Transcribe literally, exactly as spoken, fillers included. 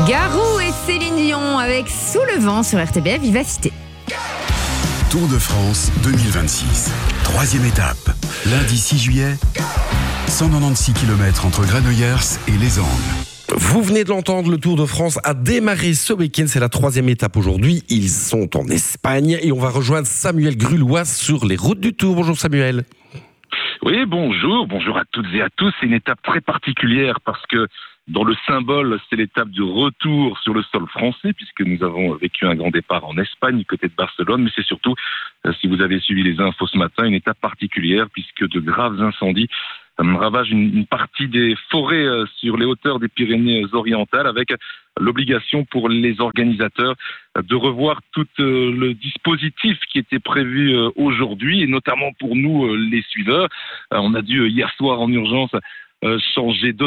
Garou et Céline Dion avec Sous le vent sur R T B F Vivacité. Tour de France deux mille vingt-six. Troisième étape. Lundi six juillet, cent quatre-vingt-seize kilomètres entre Granollers et Les Angles. Vous venez de l'entendre, le Tour de France a démarré ce week-end, c'est la troisième étape aujourd'hui. Ils sont en Espagne et on va rejoindre Samuel Grulois sur les routes du Tour. Bonjour Samuel. Oui, bonjour, bonjour à toutes et à tous. C'est une étape très particulière parce que dans le symbole, c'est l'étape du retour sur le sol français puisque nous avons vécu un grand départ en Espagne, côté de Barcelone, mais c'est surtout, si vous avez suivi les infos ce matin, une étape particulière puisque de graves incendies ravagent une, une partie des forêts sur les hauteurs des Pyrénées-Orientales avec l'obligation pour les organisateurs de revoir tout le dispositif qui était prévu aujourd'hui et notamment pour nous les suiveurs. On a dû hier soir en urgence changer de